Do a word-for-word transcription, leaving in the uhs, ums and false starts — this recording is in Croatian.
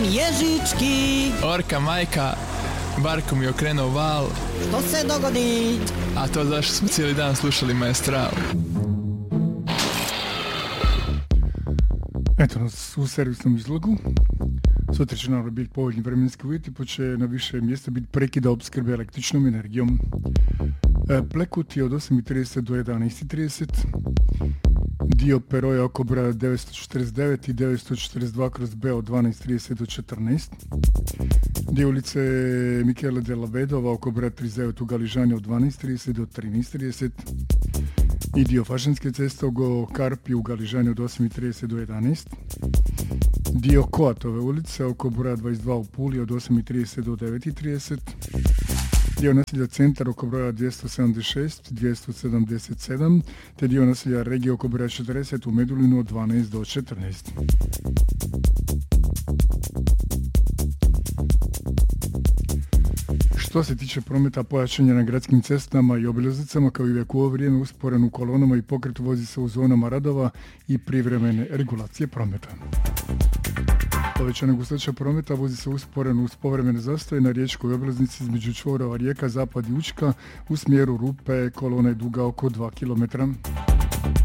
Ježičky. Orka majka, barku mi okrenuo val. Što se dogodi? A to zašto smo cijeli dan slušali Maestral. Eto nas u servisnom izlogu. Sutra će naravno biti povoljni vremenski uvjeti, pa će na više mjesta biti prekida opskrbe električnom energijom. E, Plekut je od osam i trideset do jedanaest i trideset. Dio Peroja oko broja devetsto četrdeset devet i devetsto četrdeset dva kroz B od dvanaest i trideset do četrnaest. Dio ulice Michele della Vedova oko broja trideset devet u Galižani od dvanaest i trideset do trinaest i trideset. I dio Fašinske ceste oko Karpi u Galižani od osam i trideset do jedanaest. Dio Koatove ulice oko broja dvadeset dva u Puli od osam i trideset do devet i trideset. Dio naselja Centar oko broja dvjesto sedamdeset šest, dvjesto sedamdeset sedam, te dio naselja Regije oko broja četrdeset u Medulinu od dvanaest do četrnaest. Što se tiče prometa, pojačanja na gradskim cestama i obilaznicama, kao i uvijek u ovo vrijeme usporen u kolonama i pokret vozi se u zonama radova i privremene regulacije prometa. Povećana gustoća prometa vozi se usporeno uz povremene zastoje na riječkoj obilaznici između čvorova Rijeka, Zapad i Učka u smjeru Rupe, kolona je duga oko dva kilometra.